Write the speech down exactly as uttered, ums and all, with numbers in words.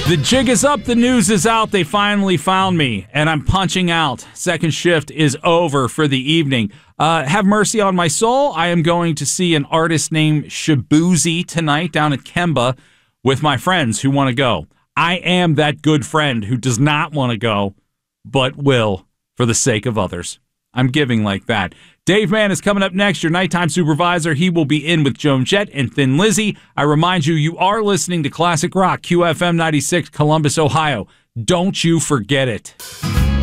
The jig is up, the news is out, they finally found me, and I'm punching out. Second shift is over for the evening. Uh, have mercy on my soul. I am going to see an artist named Shabuzi tonight down at Kemba with my friends who want to go. I am that good friend who does not want to go, but will for the sake of others. I'm giving like that. Dave Mann is coming up next, your nighttime supervisor. He will be in with Joan Jett and Thin Lizzy. I remind you, you are listening to Classic Rock, Q F M ninety-six, Columbus, Ohio. Don't you forget it.